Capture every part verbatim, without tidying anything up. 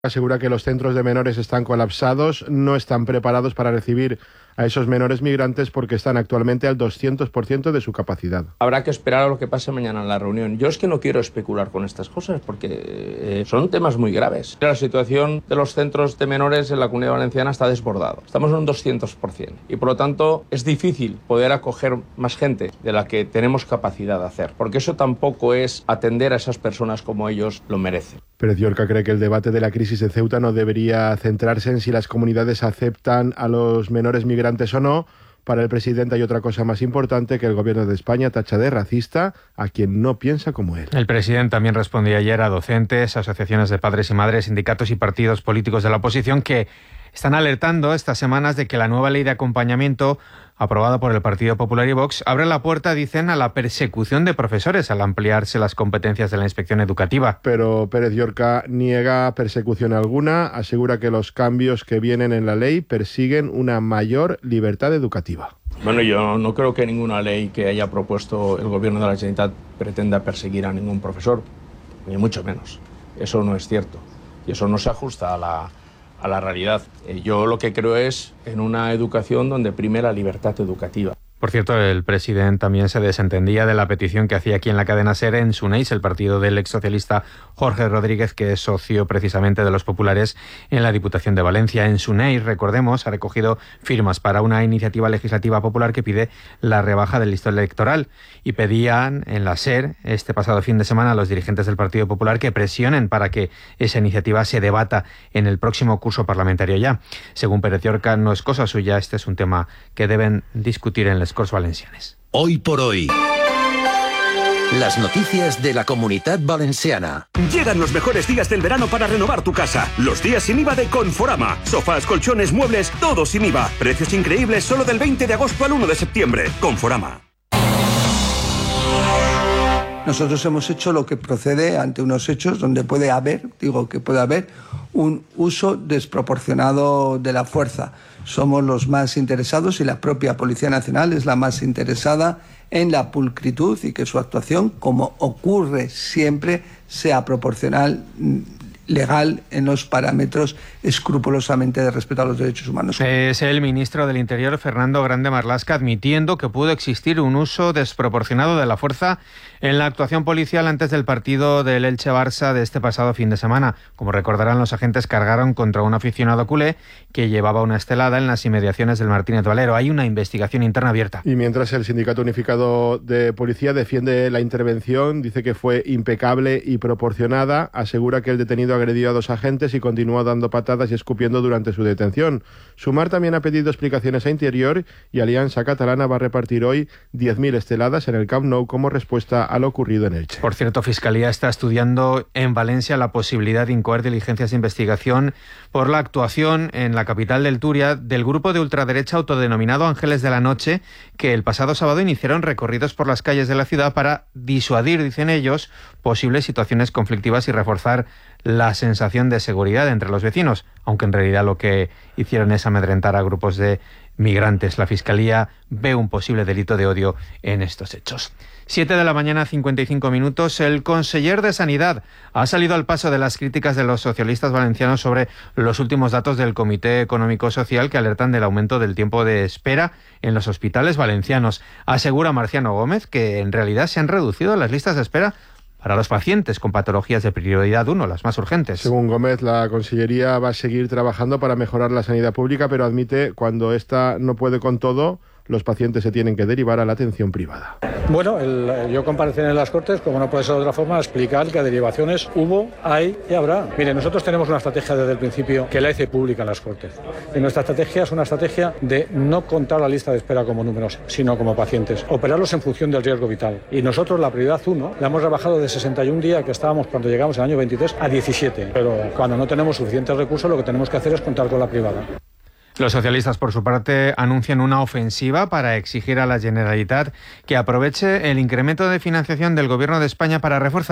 Asegura que los centros de menores están colapsados, no están preparados para recibir a esos menores migrantes porque están actualmente al doscientos por ciento de su capacidad. Habrá que esperar a lo que pase mañana en la reunión. Yo es que no quiero especular con estas cosas porque eh, son temas muy graves. La situación de los centros de menores en la Comunidad Valenciana está desbordada. Estamos en un doscientos por ciento y por lo tanto es difícil poder acoger más gente de la que tenemos capacidad de hacer, porque eso tampoco es atender a esas personas como ellos lo merecen. Pérez Llorca cree que el debate de la crisis de Ceuta no debería centrarse en si las comunidades aceptan a los menores migrantes o no. Para el presidente hay otra cosa más importante, que el gobierno de España tacha de racista a quien no piensa como él. El presidente también respondió ayer a docentes, asociaciones de padres y madres, sindicatos y partidos políticos de la oposición que están alertando estas semanas de que la nueva ley de acompañamiento aprobada por el Partido Popular y Vox abre la puerta, dicen, a la persecución de profesores al ampliarse las competencias de la inspección educativa. Pero Pérez Llorca niega persecución alguna, asegura que los cambios que vienen en la ley persiguen una mayor libertad educativa. Bueno, yo no creo que ninguna ley que haya propuesto el Gobierno de la Generalitat pretenda perseguir a ningún profesor, ni mucho menos. Eso no es cierto y eso no se ajusta a la a la realidad. Yo lo que creo es en una educación donde prime la libertad educativa. Por cierto, el presidente también se desentendía de la petición que hacía aquí en la cadena SER en Sunéis, el partido del exsocialista Jorge Rodríguez, que es socio precisamente de los populares en la Diputación de Valencia. En Sunéis, recordemos, ha recogido firmas para una iniciativa legislativa popular que pide la rebaja del listón electoral y pedían en la SER este pasado fin de semana a los dirigentes del Partido Popular que presionen para que esa iniciativa se debata en el próximo curso parlamentario ya. Según Pérez Llorca, no es cosa suya, este es un tema que deben discutir en las Corts Valencianes. Hoy por hoy. Las noticias de la Comunidad Valenciana. Llegan los mejores días del verano para renovar tu casa. Los días sin I V A de Conforama. Sofás, colchones, muebles, todo sin I V A. Precios increíbles solo del veinte de agosto al uno de septiembre. Conforama. Nosotros hemos hecho lo que procede ante unos hechos donde puede haber, digo que puede haber, un uso desproporcionado de la fuerza. Somos los más interesados y la propia Policía Nacional es la más interesada en la pulcritud y que su actuación, como ocurre siempre, sea proporcional, legal, en los parámetros escrupulosamente de respeto a los derechos humanos. Es el ministro del Interior, Fernando Grande Marlaska, admitiendo que pudo existir un uso desproporcionado de la fuerza en la actuación policial antes del partido del Elche-Barça de este pasado fin de semana. Como recordarán, los agentes cargaron contra un aficionado culé que llevaba una estelada en las inmediaciones del Martínez Valero. Hay una investigación interna abierta. Y mientras el Sindicato Unificado de Policía defiende la intervención, dice que fue impecable y proporcionada, asegura que el detenido agredió a dos agentes y continuó dando patadas y escupiendo durante su detención. Sumar también ha pedido explicaciones a Interior y Alianza Catalana va a repartir hoy diez mil esteladas en el Camp Nou como respuesta a lo ocurrido en Elche. Por cierto, Fiscalía está estudiando en Valencia la posibilidad de incoar diligencias de investigación por la actuación en la capital del Turia del grupo de ultraderecha autodenominado Ángeles de la Noche, que el pasado sábado iniciaron recorridos por las calles de la ciudad para disuadir, dicen ellos, posibles situaciones conflictivas y reforzar la sensación de seguridad entre los vecinos, aunque en realidad lo que hicieron es amedrentar a grupos de migrantes. La Fiscalía ve un posible delito de odio en estos hechos. Siete de la mañana, cincuenta y cinco minutos. El conseller de Sanidad ha salido al paso de las críticas de los socialistas valencianos sobre los últimos datos del Comité Económico Social que alertan del aumento del tiempo de espera en los hospitales valencianos. Asegura Marciano Gómez que en realidad se han reducido las listas de espera para los pacientes con patologías de prioridad uno, las más urgentes. Según Gómez, la Consellería va a seguir trabajando para mejorar la sanidad pública, pero admite cuando esta no puede con todo, los pacientes se tienen que derivar a la atención privada. Bueno, el, yo comparecí en las Cortes, como no puede ser de otra forma, a explicar que derivaciones hubo, hay y habrá. Mire, nosotros tenemos una estrategia desde el principio que la hice pública en las Cortes. Y nuestra estrategia es una estrategia de no contar la lista de espera como números, sino como pacientes. Operarlos en función del riesgo vital. Y nosotros la prioridad uno la hemos rebajado de sesenta y un días que estábamos cuando llegamos al año veintitrés a diecisiete. Pero cuando no tenemos suficientes recursos, lo que tenemos que hacer es contar con la privada. Los socialistas, por su parte, anuncian una ofensiva para exigir a la Generalitat que aproveche el incremento de financiación del Gobierno de España para reforzar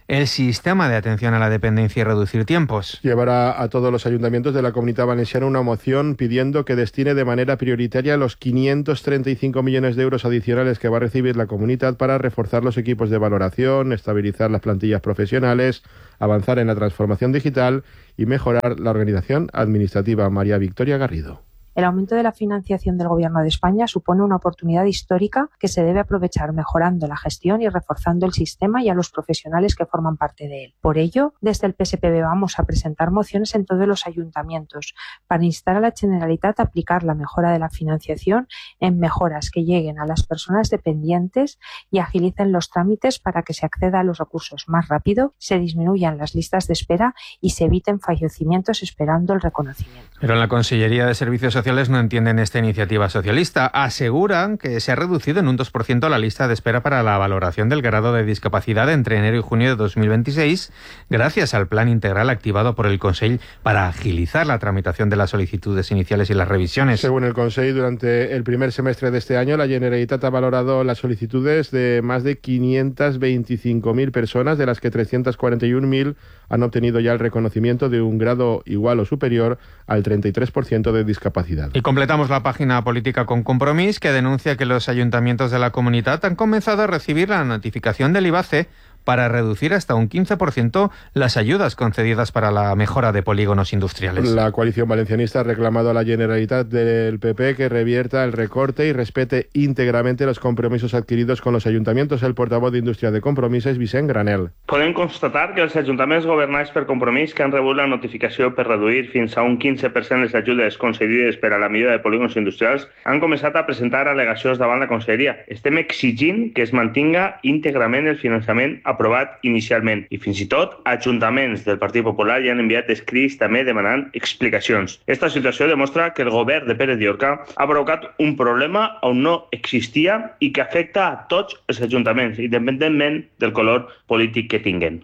el sistema de atención a la dependencia y reducir tiempos. Llevará a todos los ayuntamientos de la Comunidad Valenciana una moción pidiendo que destine de manera prioritaria los quinientos treinta y cinco millones de euros adicionales que va a recibir la comunidad para reforzar los equipos de valoración, estabilizar las plantillas profesionales, avanzar en la transformación digital y mejorar la organización administrativa. María Victoria Garrido. El aumento de la financiación del Gobierno de España supone una oportunidad histórica que se debe aprovechar mejorando la gestión y reforzando el sistema y a los profesionales que forman parte de él. Por ello, desde el P S P B vamos a presentar mociones en todos los ayuntamientos para instar a la Generalitat a aplicar la mejora de la financiación en mejoras que lleguen a las personas dependientes y agilicen los trámites para que se acceda a los recursos más rápido, se disminuyan las listas de espera y se eviten fallecimientos esperando el reconocimiento. Pero en la Consellería de Servicios Sociales no entienden esta iniciativa socialista. Aseguran que se ha reducido en un dos por ciento la lista de espera para la valoración del grado de discapacidad entre enero y junio de dos mil veintiséis, gracias al plan integral activado por el Consell para agilizar la tramitación de las solicitudes iniciales y las revisiones. Según el Consell, durante el primer semestre de este año, la Generalitat ha valorado las solicitudes de más de quinientas veinticinco mil personas, de las que trescientas cuarenta y un mil han obtenido ya el reconocimiento de un grado igual o superior al treinta y tres por ciento de discapacidad. Y completamos la página política con Compromís, que denuncia que los ayuntamientos de la comunidad han comenzado a recibir la notificación del I B A C E para reducir hasta un quince por ciento las ayudas concedidas para la mejora de polígonos industriales. La coalición valencianista ha reclamado a la Generalitat del P P que revierta el recorte y respete íntegramente los compromisos adquiridos con los ayuntamientos. El portavoz de Indústria de Compromís és Vicent Granel. Podem constatar que els ajuntaments governats per Compromís, que han rebut la notificació per reduir fins a un quinze per cent les ajudes concedides per a la millora de polígons industrials, han començat a presentar al·legacions davant la Conselleria. Estem exigint que es mantinga íntegrament el finançament aprovat inicialment i fins i tot ajuntaments del Partit Popular ja han enviat escrits també demanant explicacions. Esta situació demostra que el govern de Pérez Llorca ha provocat un problema on no existia i que afecta a tots els ajuntaments, independentment del color polític que tinguen.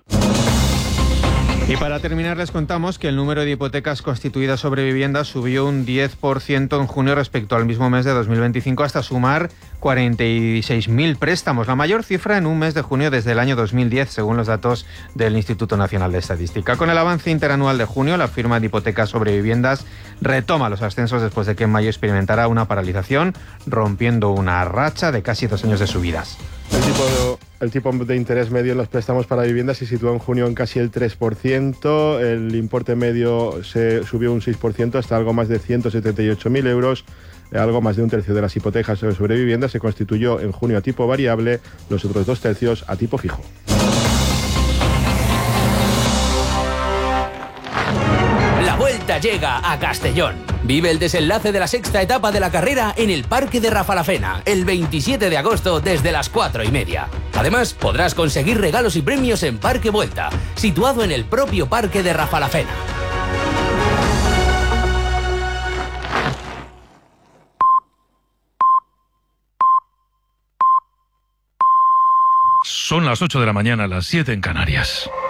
Y para terminar les contamos que el número de hipotecas constituidas sobre viviendas subió un diez por ciento en junio respecto al mismo mes de dos mil veinticinco hasta sumar cuarenta y seis mil préstamos, la mayor cifra en un mes de junio desde el año dos mil diez, según los datos del Instituto Nacional de Estadística. Con el avance interanual de junio, la firma de hipotecas sobre viviendas retoma los ascensos después de que en mayo experimentara una paralización, rompiendo una racha de casi dos años de subidas. El tipo, de, el tipo de interés medio en los préstamos para viviendas se situó en junio en casi el tres por ciento, el importe medio se subió un seis por ciento hasta algo más de ciento setenta y ocho mil euros, algo más de un tercio de las hipotecas sobre viviendas se constituyó en junio a tipo variable, los otros dos tercios a tipo fijo. La Vuelta llega a Castellón. Vive el desenlace de la sexta etapa de la carrera en el Parque de Rafalafena, el veintisiete de agosto desde las cuatro y media. Además, podrás conseguir regalos y premios en Parque Vuelta, situado en el propio Parque de Rafalafena. Son las ocho de la mañana, las siete en Canarias.